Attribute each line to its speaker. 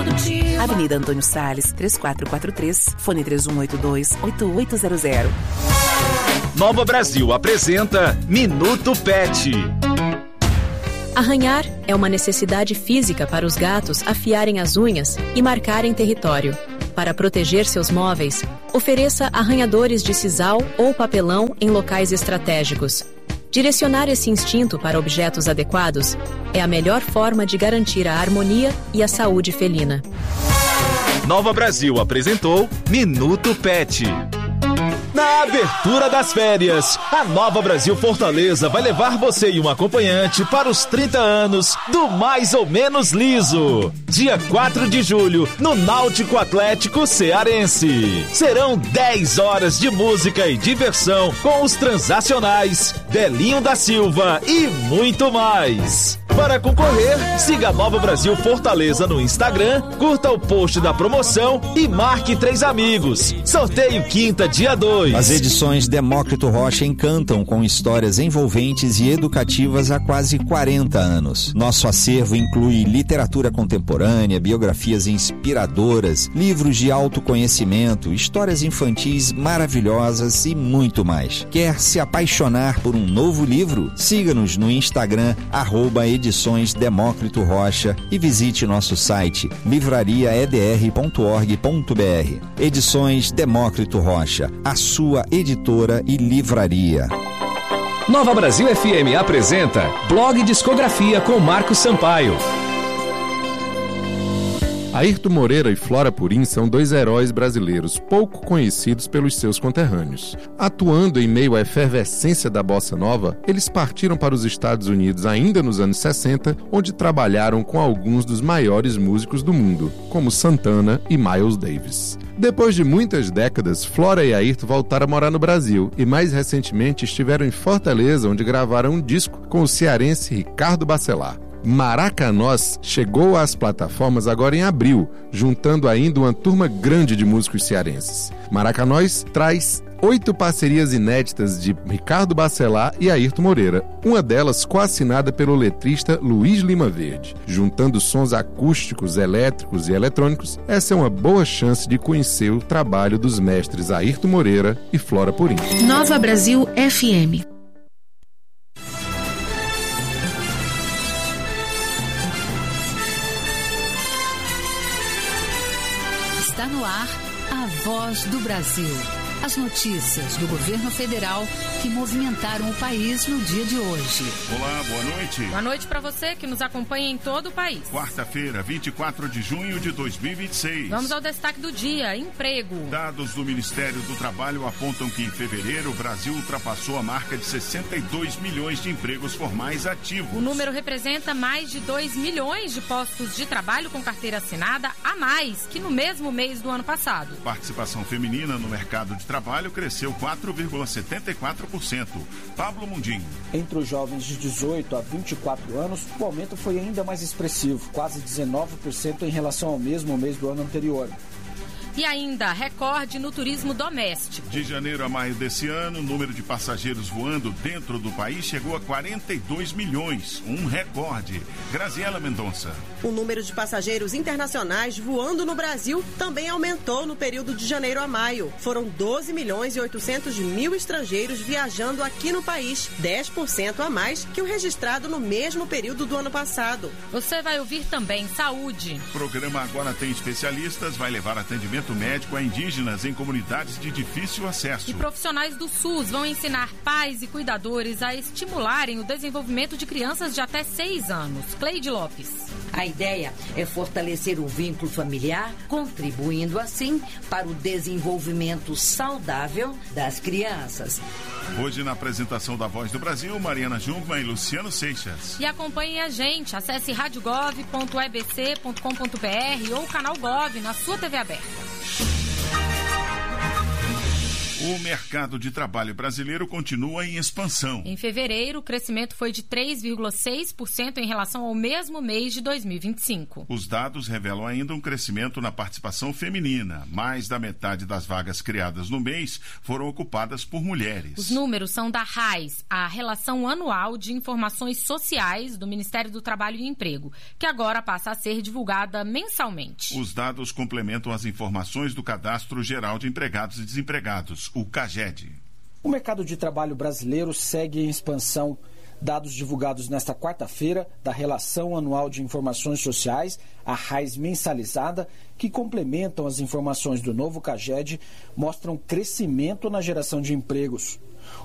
Speaker 1: produtiva.
Speaker 2: Avenida Antônio Salles, 3443, fone 3182-8800.
Speaker 3: Nova Brasil apresenta Minuto Pet.
Speaker 4: Arranhar é uma necessidade física para os gatos afiarem as unhas e marcarem território. Para proteger seus móveis, ofereça arranhadores de sisal ou papelão em locais estratégicos. Direcionar esse instinto para objetos adequados é a melhor forma de garantir a harmonia e a saúde felina.
Speaker 3: Nova Brasil apresentou Minuto Pet. Na abertura das férias, a Nova Brasil Fortaleza vai levar você e um acompanhante para os 30 anos do Mais ou Menos Liso. Dia 4 de julho, no Náutico Atlético Cearense. Serão 10 horas de música e diversão com os Transacionais, Belinho da Silva e muito mais. Para concorrer, siga a Nova Brasil Fortaleza no Instagram, curta o post da promoção e marque 3 amigos. Sorteio quinta, dia 2.
Speaker 5: As edições Demócrito Rocha encantam com histórias envolventes e educativas há quase 40 anos. Nosso acervo inclui literatura contemporânea, biografias inspiradoras, livros de autoconhecimento, histórias infantis maravilhosas e muito mais. Quer se apaixonar por um novo livro? Siga-nos no Instagram, @Edições Demócrito Rocha e visite nosso site livrariaedr.org.br. Edições Demócrito Rocha, a sua editora e livraria.
Speaker 6: Nova Brasil FM apresenta Blog Discografia com Marcos Sampaio.
Speaker 7: Airto Moreira e Flora Purim são 2 heróis brasileiros pouco conhecidos pelos seus conterrâneos. Atuando em meio à efervescência da bossa nova, eles partiram para os Estados Unidos ainda nos anos 60, onde trabalharam com alguns dos maiores músicos do mundo, como Santana e Miles Davis. Depois de muitas décadas, Flora e Airto voltaram a morar no Brasil e mais recentemente estiveram em Fortaleza, onde gravaram um disco com o cearense Ricardo Bacelar. Maracanós chegou às plataformas agora em abril, juntando ainda uma turma grande de músicos cearenses. Maracanós traz 8 parcerias inéditas de Ricardo Bacelar e Airto Moreira, uma delas coassinada pelo letrista Luiz Lima Verde. Juntando sons acústicos, elétricos e eletrônicos, essa é uma boa chance de conhecer o trabalho dos mestres Airto Moreira e Flora Purim.
Speaker 1: Nova Brasil FM.
Speaker 8: Está no ar a Voz do Brasil. As notícias do governo federal que movimentaram o país no dia de hoje.
Speaker 9: Olá, boa noite.
Speaker 10: Boa noite para você que nos acompanha em todo o país.
Speaker 9: Quarta-feira, 24 de junho de 2026.
Speaker 10: Vamos ao destaque do dia: emprego.
Speaker 9: Dados do Ministério do Trabalho apontam que em fevereiro o Brasil ultrapassou a marca de 62 milhões de empregos formais ativos.
Speaker 10: O número representa mais de 2 milhões de postos de trabalho com carteira assinada a mais que no mesmo mês do ano passado.
Speaker 9: Participação feminina no mercado de trabalho cresceu 4,74%. Pablo Mundim.
Speaker 11: Entre os jovens de 18 a 24 anos, o aumento foi ainda mais expressivo, quase 19% em relação ao mesmo mês do ano anterior.
Speaker 10: E ainda, recorde no turismo doméstico.
Speaker 9: De janeiro a maio desse ano, o número de passageiros voando dentro do país chegou a 42 milhões, um recorde. Graziela Mendonça.
Speaker 12: O número de passageiros internacionais voando no Brasil também aumentou no período de janeiro a maio. Foram 12 milhões e 800 mil estrangeiros viajando aqui no país, 10% a mais que o registrado no mesmo período do ano passado.
Speaker 10: Você vai ouvir também saúde.
Speaker 9: O programa Agora Tem Especialistas vai levar atendimento médico a indígenas em comunidades de difícil acesso.
Speaker 10: E profissionais do SUS vão ensinar pais e cuidadores a estimularem o desenvolvimento de crianças de até 6 anos. Cleide Lopes.
Speaker 13: A ideia é fortalecer o vínculo familiar, contribuindo assim para o desenvolvimento saudável das crianças.
Speaker 9: Hoje, na apresentação da Voz do Brasil, Mariana Jungmann e Luciano Seixas.
Speaker 10: E acompanhe a gente. Acesse radiogov.ebc.com.br ou canal Gov na sua TV aberta.
Speaker 9: O mercado de trabalho brasileiro continua em expansão.
Speaker 10: Em fevereiro, o crescimento foi de 3,6% em relação ao mesmo mês de 2025.
Speaker 9: Os dados revelam ainda um crescimento na participação feminina. Mais da metade das vagas criadas no mês foram ocupadas por mulheres.
Speaker 10: Os números são da RAIS, a Relação Anual de Informações Sociais do Ministério do Trabalho e Emprego, que agora passa a ser divulgada mensalmente.
Speaker 9: Os dados complementam as informações do Cadastro Geral de Empregados e Desempregados, o CAGED.
Speaker 11: O mercado de trabalho brasileiro segue em expansão. Dados divulgados nesta quarta-feira da Relação Anual de Informações Sociais, a RAIS mensalizada, que complementam as informações do novo CAGED, mostram crescimento na geração de empregos.